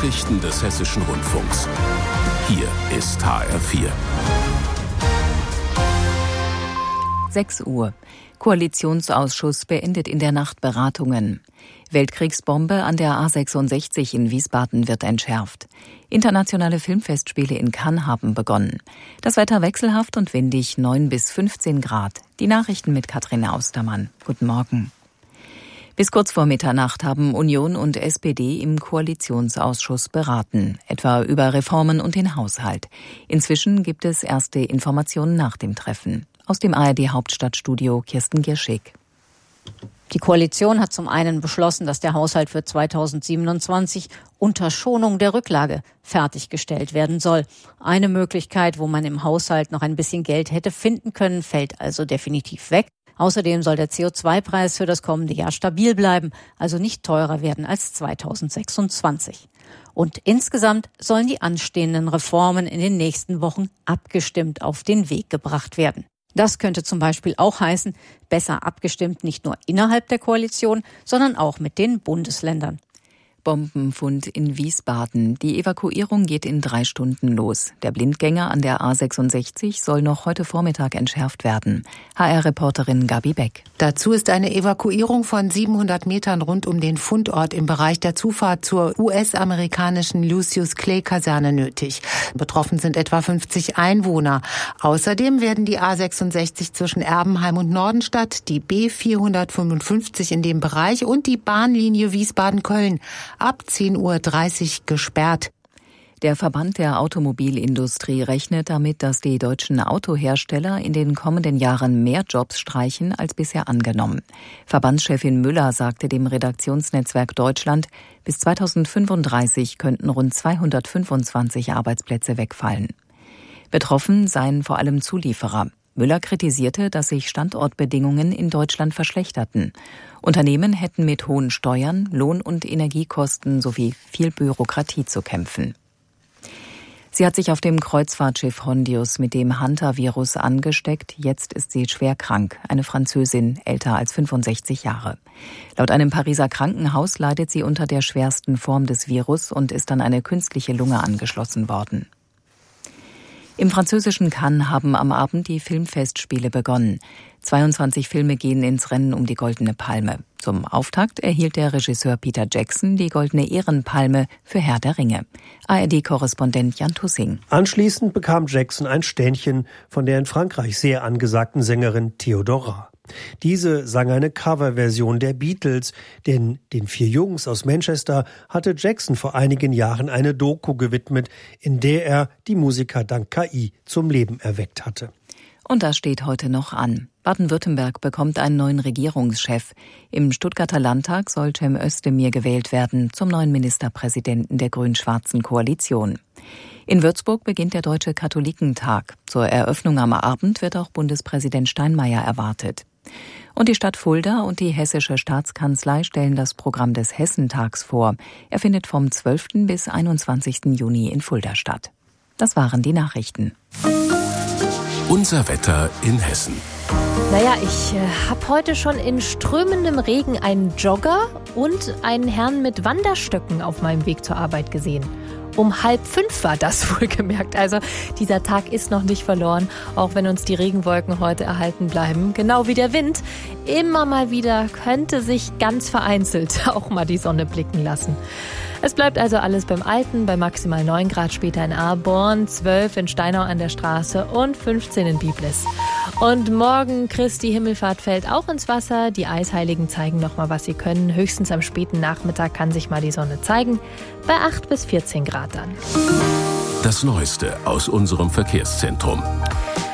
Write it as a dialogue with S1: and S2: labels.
S1: Nachrichten des Hessischen Rundfunks. Hier ist HR4.
S2: 6 Uhr. Koalitionsausschuss beendet in der Nacht Beratungen. Weltkriegsbombe an der A66 in Wiesbaden wird entschärft. Internationale Filmfestspiele in Cannes haben begonnen. Das Wetter wechselhaft und windig, 9 bis 15 Grad. Die Nachrichten mit Katrin Austermann. Guten Morgen. Bis kurz vor Mitternacht haben Union und SPD im Koalitionsausschuss beraten, etwa über Reformen und den Haushalt. Inzwischen gibt es erste Informationen nach dem Treffen. Aus dem ARD-Hauptstadtstudio Kirsten Gierschig.
S3: Die Koalition hat zum einen beschlossen, dass der Haushalt für 2027 unter Schonung der Rücklage fertiggestellt werden soll. Eine Möglichkeit, wo man im Haushalt noch ein bisschen Geld hätte finden können, fällt also definitiv weg. Außerdem soll der CO2-Preis für das kommende Jahr stabil bleiben, also nicht teurer werden als 2026. Und insgesamt sollen die anstehenden Reformen in den nächsten Wochen abgestimmt auf den Weg gebracht werden. Das könnte zum Beispiel auch heißen, besser abgestimmt nicht nur innerhalb der Koalition, sondern auch mit den Bundesländern.
S2: Bombenfund in Wiesbaden. Die Evakuierung geht in 3 Stunden los. Der Blindgänger an der A66 soll noch heute Vormittag entschärft werden. HR-Reporterin Gabi Beck.
S4: Dazu ist eine Evakuierung von 700 Metern rund um den Fundort im Bereich der Zufahrt zur US-amerikanischen Lucius-Clay-Kaserne nötig. Betroffen sind etwa 50 Einwohner. Außerdem werden die A66 zwischen Erbenheim und Nordenstadt, die B455 in dem Bereich und die Bahnlinie Wiesbaden-Köln ab 10:30 Uhr gesperrt.
S2: Der Verband der Automobilindustrie rechnet damit, dass die deutschen Autohersteller in den kommenden Jahren mehr Jobs streichen als bisher angenommen. Verbandschefin Müller sagte dem Redaktionsnetzwerk Deutschland, bis 2035 könnten rund 225 Arbeitsplätze wegfallen. Betroffen seien vor allem Zulieferer. Müller kritisierte, dass sich Standortbedingungen in Deutschland verschlechterten. Unternehmen hätten mit hohen Steuern, Lohn- und Energiekosten sowie viel Bürokratie zu kämpfen. Sie hat sich auf dem Kreuzfahrtschiff Hondius mit dem Hantavirus angesteckt. Jetzt ist sie schwer krank. Eine Französin, älter als 65 Jahre. Laut einem Pariser Krankenhaus leidet sie unter der schwersten Form des Virus und ist an eine künstliche Lunge angeschlossen worden. Im französischen Cannes haben am Abend die Filmfestspiele begonnen. 22 Filme gehen ins Rennen um die Goldene Palme. Zum Auftakt erhielt der Regisseur Peter Jackson die Goldene Ehrenpalme für Herr der Ringe. ARD-Korrespondent Jan Tussing.
S5: Anschließend bekam Jackson ein Ständchen von der in Frankreich sehr angesagten Sängerin Theodora. Diese sang eine Coverversion der Beatles, denn den 4 Jungs aus Manchester hatte Jackson vor einigen Jahren eine Doku gewidmet, in der er die Musiker dank KI zum Leben erweckt hatte.
S2: Und das steht heute noch an. Baden-Württemberg bekommt einen neuen Regierungschef. Im Stuttgarter Landtag soll Cem Özdemir gewählt werden zum neuen Ministerpräsidenten der grün-schwarzen Koalition. In Würzburg beginnt der Deutsche Katholikentag. Zur Eröffnung am Abend wird auch Bundespräsident Steinmeier erwartet. Und die Stadt Fulda und die Hessische Staatskanzlei stellen das Programm des Hessentags vor. Er findet vom 12. bis 21. Juni in Fulda statt. Das waren die Nachrichten.
S1: Unser Wetter in Hessen.
S6: Naja, ich habe heute schon in strömendem Regen einen Jogger und einen Herrn mit Wanderstöcken auf meinem Weg zur Arbeit gesehen. Um 4:30 war das wohlgemerkt. Also dieser Tag ist noch nicht verloren, auch wenn uns die Regenwolken heute erhalten bleiben. Genau wie der Wind. Immer mal wieder könnte sich ganz vereinzelt auch mal die Sonne blicken lassen. Es bleibt also alles beim Alten, bei maximal 9 Grad später in Aarborn, 12 in Steinau an der Straße und 15 in Biblis. Und morgen Christi Himmelfahrt fällt auch ins Wasser. Die Eisheiligen zeigen nochmal, was sie können. Höchstens am späten Nachmittag kann sich mal die Sonne zeigen. Bei 8 bis 14 Grad dann.
S1: Das Neueste aus unserem Verkehrszentrum.